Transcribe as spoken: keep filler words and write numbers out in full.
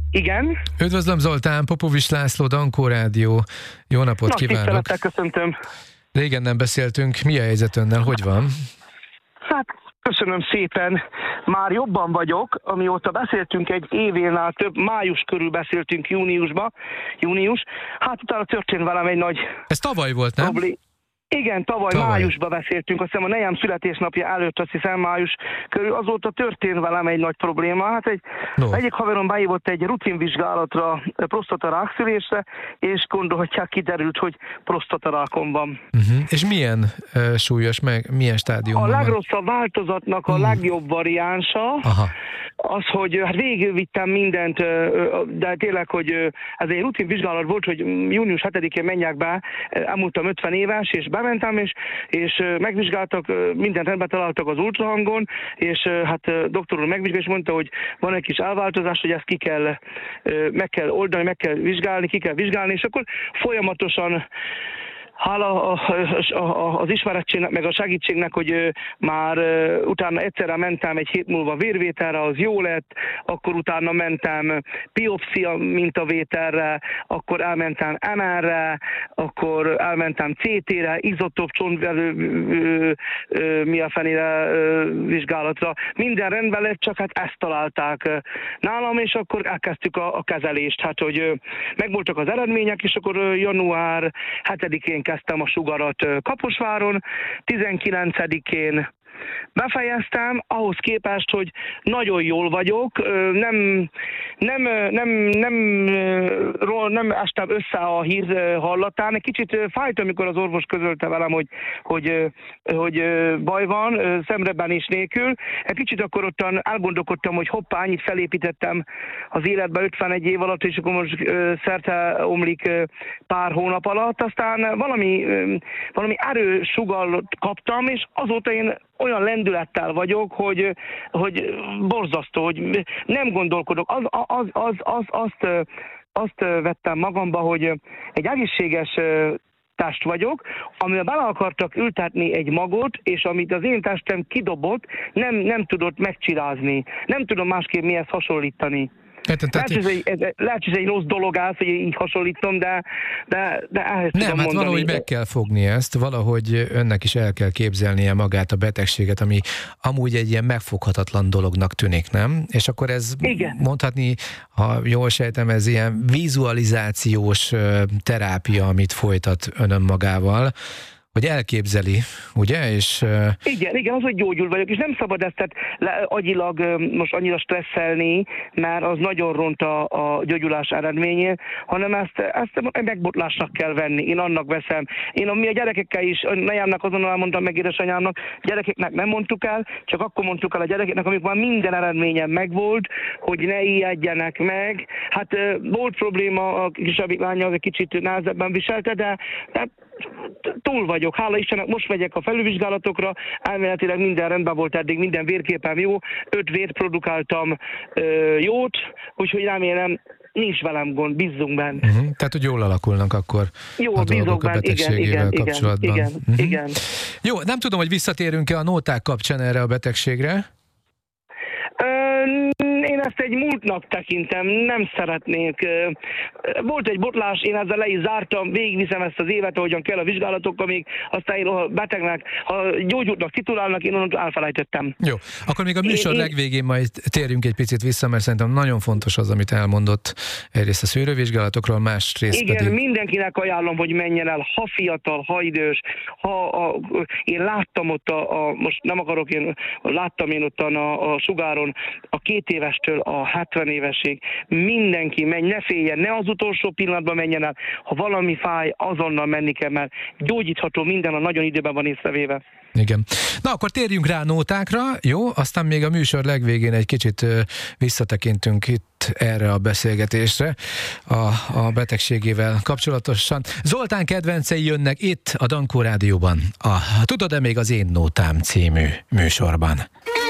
Igen. Üdvözlöm, Zoltán, Popovics László, Dankó Rádió. Jó napot Nagy kívánok! tisztelettel köszöntöm. Régen nem beszéltünk, mi a helyzet önnel, hogy van? Hát, köszönöm szépen. Már jobban vagyok, amióta beszéltünk egy événál több, május körül beszéltünk júniusba, június. Hát utána történt velem egy nagy... Ez tavaly volt, nem? Problé- Igen, tavaly, tavaly májusban beszéltünk, azt hiszem a nejem születésnapja előtt, azt hiszem május körül, azóta történt velem egy nagy probléma. Hát egy, no. egyik haverom beívott egy rutinvizsgálatra, prosztatarákszülésre, és gondolhatják, kiderült, hogy prostatarákom van. Uh-huh. És milyen uh, súlyos, meg milyen stádiumban? A legrosszabb változatnak a uh. legjobb variánsa, Aha. az, hogy hát végigvittem mindent, de tényleg, hogy ez egy rutinvizsgálat volt, hogy június hetedikén menjek be, elmúltam ötven éves, és bementem, és, és megvizsgáltak, mindent rendben találtak az ultrahangon, és hát doktor úr megvizsgált, és mondta, hogy van egy kis elváltozás, hogy ezt ki kell, meg kell oldani, meg kell vizsgálni, ki kell vizsgálni, és akkor folyamatosan hála az ismerettségnek, meg a segítségnek, hogy már utána egyszerre mentem egy hét múlva vérvételre, az jó lett, akkor utána mentem biopszia mintavételre, akkor elmentem em er-re, akkor elmentem cé té-re, izotóp csontvelő mi a fenére vizsgálatra. Minden rendben lett, csak hát ezt találták nálam, és akkor elkezdtük a, a kezelést. Hát, hogy megvoltak az eredmények, és akkor január hetedikén kezdtem a sugarat Kaposváron, tizenkilencedikén befejeztem, ahhoz képest, hogy nagyon jól vagyok, nem, nem, nem, nem, nem estem össze a hír hallatán, egy kicsit fájt, amikor az orvos közölte velem, hogy, hogy, hogy baj van, szemrebenés nélkül. Egy kicsit akkor ottan elgondolkodtam, hogy hoppá, annyit felépítettem az életbe ötvenegy év alatt, és akkor most szerte omlik pár hónap alatt, aztán valami, valami erősugallat kaptam, és azóta én olyan lendülettel vagyok, hogy, hogy borzasztó, hogy nem gondolkodok. Az, az, az, az, azt, azt vettem magamba, hogy egy egészséges test vagyok, amivel bele akartak ültetni egy magot, és amit az én testem kidobott, nem, nem tudott megcsirázni. Nem tudom másképp mihez hasonlítani. Lehet, hogy ez egy, ez, lehet, hogy ez egy rossz dolog áll, hogy így hasonlítom, de, de, de ehhez nem, tudom hát mondani. valahogy meg kell fogni ezt, valahogy önnek is el kell képzelnie magát a betegséget, ami amúgy egy ilyen megfoghatatlan dolognak tűnik, nem? És akkor ez Igen. mondhatni, ha jól sejtem, ez ilyen vizualizációs terápia, amit folytat önön magával, hogy elképzeli, ugye? És, igen, igen, az, hogy gyógyul vagyok, és nem szabad ezt tehát le, agyilag most annyira stresszelni, mert az nagyon ront a, a gyógyulás eredményén, hanem ezt, ezt megbotlásnak kell venni. Én annak veszem. Én a mi a gyerekekkel is, a nejemnek azonnal mondtam meg édesanyámnak, gyerekeknek nem mondtuk el, csak akkor mondtuk el a gyerekeknek, amikor már minden eredményem megvolt, hogy ne ijedjenek meg. Hát volt probléma, a kisebbik lánya az egy kicsit nehezebben viselte, de, de túl vagyok. Hála Istennek, most megyek a felülvizsgálatokra, elméletileg minden rendben volt eddig, minden vérképem jó, öt vért produkáltam ö, jót, úgyhogy remélem, nincs velem gond, bízzunk benne. Uh-huh. Tehát, hogy jól alakulnak akkor jó, a dolgok a betegségével igen, kapcsolatban. Igen, uh-huh. igen. Jó, nem tudom, hogy visszatérünk-e a nóták kapcsán erre a betegségre? Én ezt egy múltnak tekintem, nem szeretnék. Volt egy botlás, én ezzel le is zártam, végigviszem ezt az évet, ahogyan kell a vizsgálatokkal, még aztán én a betegnek, ha gyógyultnak titulálnak, én onnan elfelejtettem. Jó, akkor még a műsor én, legvégén majd térjünk egy picit vissza, mert szerintem nagyon fontos az, amit elmondott egyrészt a szűrővizsgálatokról, másrészt igen, pedig... mindenkinek ajánlom, hogy menjen el, ha fiatal, ha idős, ha a, én láttam ott, a, a, most nem akarok, én láttam én ott a, a sugáron, a két évestől a hetven évesig mindenki menj, ne féljen, ne az utolsó pillanatban menjen el. Ha valami fáj, azonnal menni kell, mert gyógyítható minden, a nagyon időben van észrevéve. Igen. Na, akkor térjünk rá nótákra, jó? Aztán még a műsor legvégén egy kicsit visszatekintünk itt erre a beszélgetésre a, a betegségével kapcsolatosan. Zoltán kedvencei jönnek itt a Dankó Rádióban, a Tudod-e még az én nótám című műsorban.